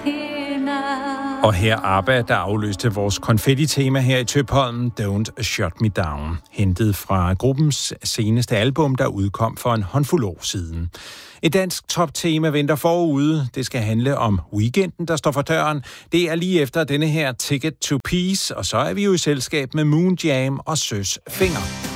Og her ABBA, der afløste vores konfetti-tema her i Tøpholm, Don't Shut Me Down, hentet fra gruppens seneste album, der udkom for en håndfuld år siden. Et dansk toptema venter forude. Det skal handle om weekenden, der står for døren. Det er lige efter denne her Ticket to Peace, og så er vi jo i selskab med Moon Jam og Søs Finger.